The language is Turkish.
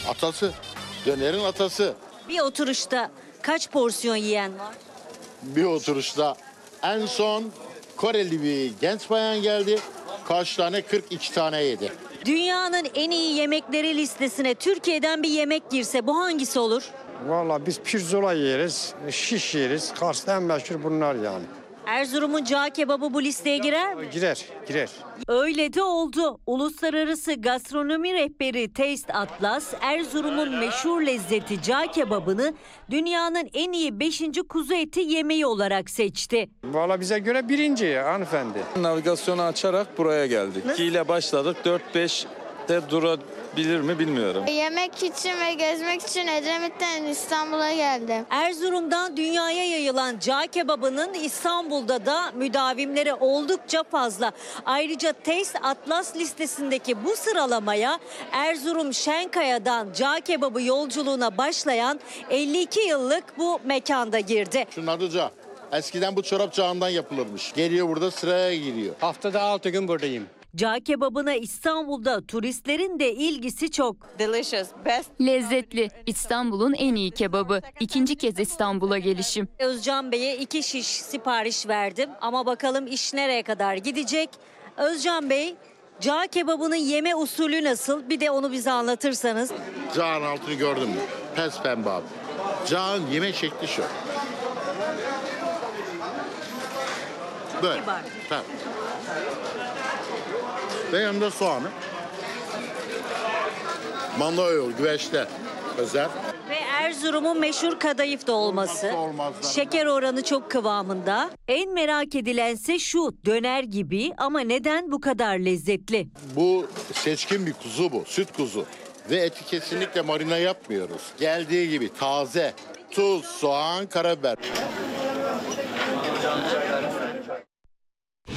Atası. Dönerin atası. Bir oturuşta kaç porsiyon yiyen var? Bir oturuşta en son Koreli bir genç bayan geldi. Kaç tane? 42 tane yedi. Dünyanın en iyi yemekleri listesine Türkiye'den bir yemek girse bu hangisi olur? Vallahi biz pirzola yeriz, şiş yeriz. Kars'ta en meşhur bunlar yani. Erzurum'un cağ kebabı bu listeye girer mi? Girer. Öyle de oldu. Uluslararası gastronomi rehberi Taste Atlas, Erzurum'un meşhur lezzeti cağ kebabını dünyanın en iyi 5. kuzu eti yemeği olarak seçti. Vallahi bize göre birinci hanımefendi. Navigasyonu açarak buraya geldik. 2 ile başladık. 4-5'te durabilir mi bilmiyorum. Yemek için ve gezmek için Edremit'ten İstanbul'a geldim. Erzurum'dan dünyaya yayılan cağ kebabının İstanbul'da da müdavimleri oldukça fazla. Ayrıca Taste Atlas listesindeki bu sıralamaya Erzurum Şenkaya'dan cağ kebabı yolculuğuna başlayan 52 yıllık bu mekanda girdi. Şunun adı cağ. Eskiden bu çorap çağından yapılırmış. Geliyor burada sıraya giriyor. Haftada 6 gün buradayım. Cağ kebabına İstanbul'da turistlerin de ilgisi çok. Lezzetli. İstanbul'un en iyi kebabı. İkinci kez İstanbul'a gelişim. Özcan Bey'e 2 şiş sipariş verdim ama bakalım iş nereye kadar gidecek? Özcan Bey, cağ kebabının yeme usulü nasıl? Bir de onu bize anlatırsanız. Cağın altını gördün mü? Pes pembe abi. Cağın yeme şekli şu. Böyle. Kibar. Ha. Ve yanında soğanı. Mandalina güveçte özel. Ve Erzurum'un meşhur kadayıf dolması. Olmazsa olmazlarından. Şeker oranı çok kıvamında. En merak edilense şu, döner gibi ama neden bu kadar lezzetli? Bu seçkin bir kuzu bu. Süt kuzu. Ve eti kesinlikle marine yapmıyoruz. Geldiği gibi taze. Tuz, soğan, karabiber.